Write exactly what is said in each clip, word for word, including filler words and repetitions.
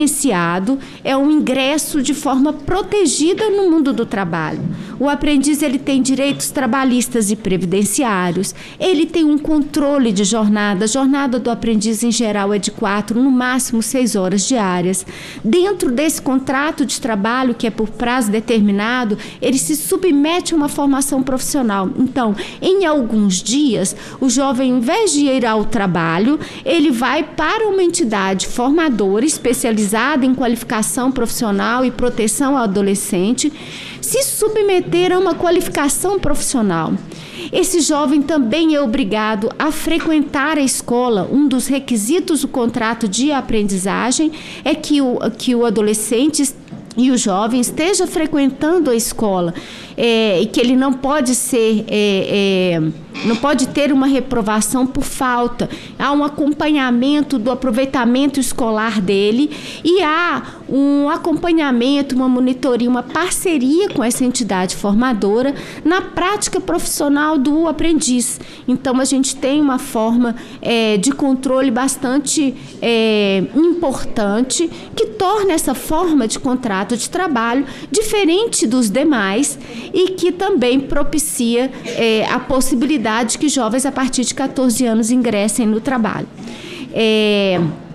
É um ingresso de forma protegida no mundo do trabalho. O aprendiz ele tem direitos trabalhistas e previdenciários, ele tem um controle de jornada. A jornada do aprendiz, em geral, é de quatro, no máximo seis horas diárias. Dentro desse contrato de trabalho, que é por prazo determinado, ele se submete a uma formação profissional. Então, em alguns dias, o jovem, em vez de ir ao trabalho, ele vai para uma entidade formadora especializada em qualificação profissional e proteção ao adolescente, se submeter a uma qualificação profissional. Esse jovem também é obrigado a frequentar a escola. Um dos requisitos do contrato de aprendizagem é que o, que o adolescente e o jovem esteja frequentando a escola, é, e que ele não pode ser, é, é, não pode ter uma reprovação por falta. Há um acompanhamento do aproveitamento escolar dele e há um acompanhamento, uma monitoria, uma parceria com essa entidade formadora na prática profissional do aprendiz. Então, a gente tem uma forma é, de controle bastante é, importante que torna essa forma de contrato de trabalho diferente dos demais e que também propicia é, a possibilidade que jovens a partir de catorze anos ingressem no trabalho. É,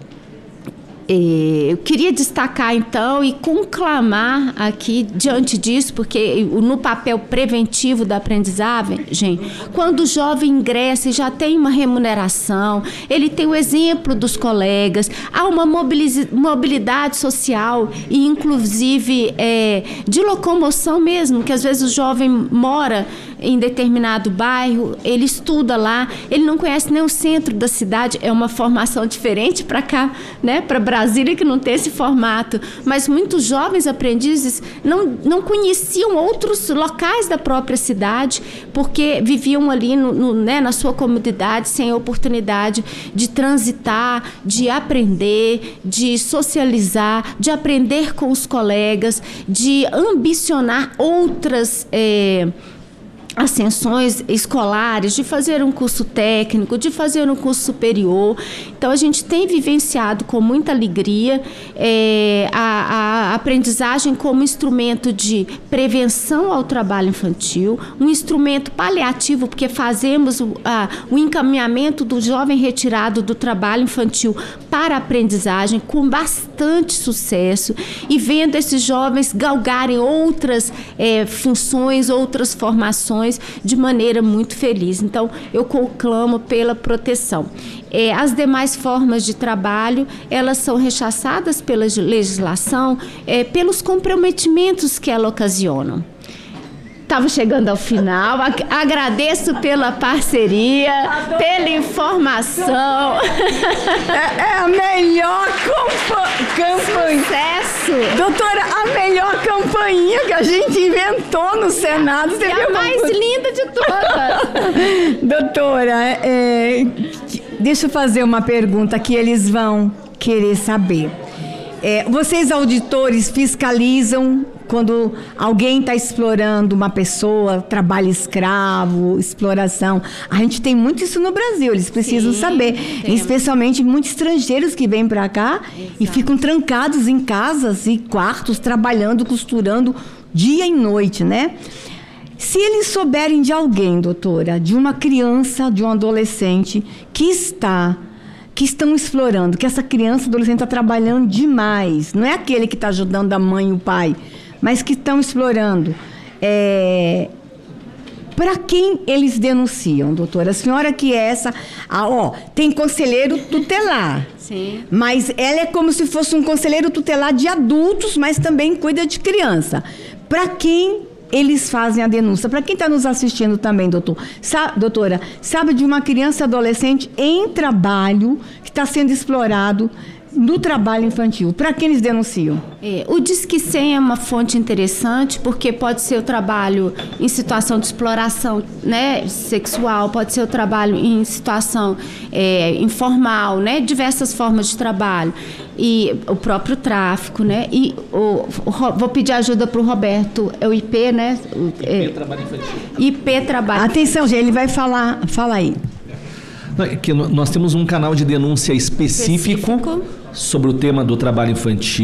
é, eu queria destacar então e conclamar aqui diante disso, porque no papel preventivo da aprendizagem, quando o jovem ingressa e já tem uma remuneração, ele tem o exemplo dos colegas, há uma mobilidade social e inclusive é, de locomoção mesmo, que às vezes o jovem mora em determinado bairro, ele estuda lá, ele não conhece nem o centro da cidade, é uma formação diferente para cá, né, para Brasília, que não tem esse formato, mas muitos jovens aprendizes não, não conheciam outros locais da própria cidade, porque viviam ali no, no, né, na sua comunidade, sem a oportunidade de transitar, de aprender, de socializar, de aprender com os colegas, de ambicionar outras é, ascensões escolares, de fazer um curso técnico, de fazer um curso superior. Então, a gente tem vivenciado com muita alegria é, a, a aprendizagem como instrumento de prevenção ao trabalho infantil, um instrumento paliativo, porque fazemos o, a, o encaminhamento do jovem retirado do trabalho infantil para a aprendizagem com bastante sucesso e vendo esses jovens galgarem outras é, funções, outras formações de maneira muito feliz. Então, eu conclamo pela proteção. É, as demais formas de trabalho, elas são rechaçadas pela legislação, é, pelos comprometimentos que ela ocasiona. Estava chegando ao final, agradeço pela parceria, pela informação. É, é a melhor campanha. Sucesso! Doutora, a melhor campainha que a gente inventou no Senado. Você é viu a mais como... linda de todas. Doutora, é, deixa eu fazer uma pergunta que eles vão querer saber. É, vocês, auditores, fiscalizam quando alguém está explorando uma pessoa, trabalho escravo, exploração. A gente tem muito isso no Brasil, eles precisam Sim, saber. Temos. Especialmente muitos estrangeiros que vêm para cá Exato. E ficam trancados em casas e quartos, trabalhando, costurando dia e noite, né? Se eles souberem de alguém, doutora, de uma criança, de um adolescente que está... que estão explorando, que essa criança, adolescente está trabalhando demais, não é aquele que está ajudando a mãe e o pai, mas que estão explorando. É... Para quem eles denunciam, doutora? A senhora que é essa... Ah, ó, tem conselheiro tutelar. Sim. Mas ela é como se fosse um conselheiro tutelar de adultos, mas também cuida de criança. Para quem eles fazem a denúncia? Para quem está nos assistindo também, doutor, sa doutora, sabe de uma criança e adolescente em trabalho que está sendo explorado no trabalho infantil? Para quem eles denunciam? É, o Disque cem é uma fonte interessante, porque pode ser o trabalho em situação de exploração, né, sexual, pode ser o trabalho em situação é, informal, né, diversas formas de trabalho. E o próprio tráfico, né? E o, o, vou pedir ajuda para o Roberto, é o I P, né? O, é, I P Trabalho Infantil. I P Trabalho. Atenção, gente, ele vai falar, fala aí. Que nós temos um canal de denúncia específico, específico. sobre o tema do trabalho infantil.